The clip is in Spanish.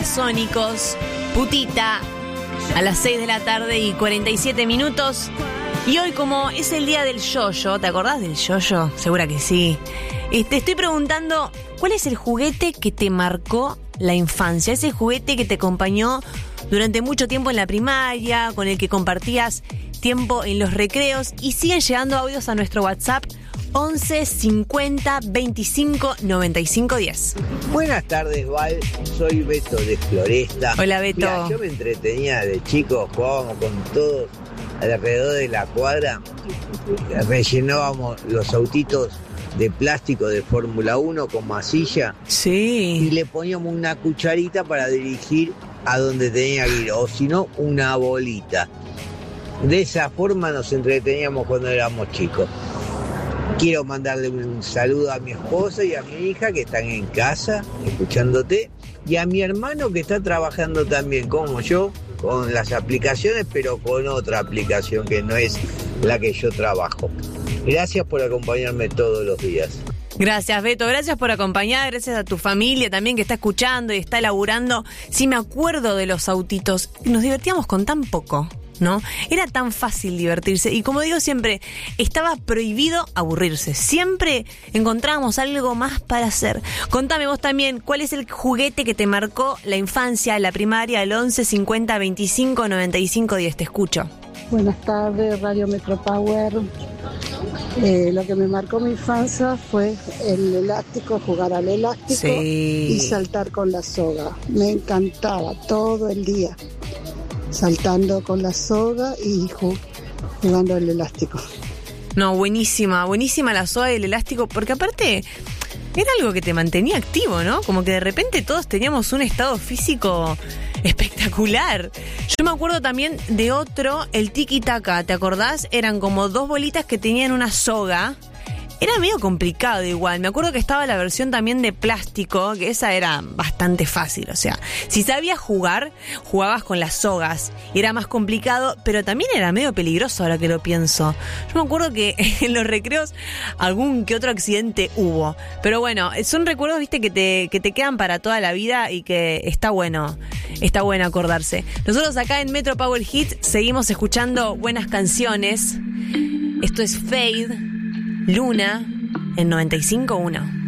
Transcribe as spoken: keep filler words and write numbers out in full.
Babasónicos, Putita, a las seis de la tarde y cuarenta y siete minutos. Y hoy, como es el día del yoyo, ¿te acordás del yoyo? Segura que sí. Te estoy preguntando, ¿cuál es el juguete que te marcó la infancia? Ese juguete que te acompañó durante mucho tiempo en la primaria, con el que compartías tiempo en los recreos. Y siguen llegando audios a nuestro WhatsApp once cincuenta veinticinco noventa y cinco diez. Buenas tardes, Val. Soy Beto de Floresta. Hola, Beto. Mirá, yo me entretenía de chico, jugábamos con todos alrededor de la cuadra, rellenábamos los autitos de plástico de Fórmula uno con masilla. Sí. Y le poníamos una cucharita para dirigir a donde tenía que ir, o si no, una bolita. De esa forma nos entreteníamos cuando éramos chicos. Quiero mandarle un saludo a mi esposa y a mi hija que están en casa escuchándote, y a mi hermano que está trabajando también como yo con las aplicaciones, pero con otra aplicación que no es la que yo trabajo. Gracias por acompañarme todos los días. Gracias, Beto, gracias por acompañar, gracias a tu familia también que está escuchando y está laburando. Sí, me acuerdo de los autitos, nos divertíamos con tan poco, ¿no? Era tan fácil divertirse y, como digo siempre, estaba prohibido aburrirse. Siempre encontrábamos algo más para hacer. Contame vos también, ¿cuál es el juguete que te marcó la infancia, la primaria? El once cincuenta veinticinco noventa y cinco diez, te escucho. Buenas tardes, Radio Metropower. Eh, lo que me marcó mi infancia fue el elástico, jugar al elástico, sí, y saltar con la soga. Me encantaba todo el día saltando con la soga y jugando al elástico. No, buenísima, buenísima la soga y el elástico, porque aparte era algo que te mantenía activo, ¿no? Como que de repente todos teníamos un estado físico espectacular. Yo me acuerdo también de otro, el tiki-taka, ¿te acordás? Eran como dos bolitas que tenían una soga. Era medio complicado igual. Me acuerdo que estaba la versión también de plástico, que esa era bastante fácil. O sea, si sabías jugar, jugabas con las sogas y era más complicado, pero también era medio peligroso ahora que lo pienso. Yo me acuerdo que en los recreos algún que otro accidente hubo. Pero bueno, son recuerdos, viste, que te, que te quedan para toda la vida y que está bueno, está bueno acordarse. Nosotros acá en Metro Power Hits seguimos escuchando buenas canciones. Esto es Fade, Luna, en noventa y cinco punto uno.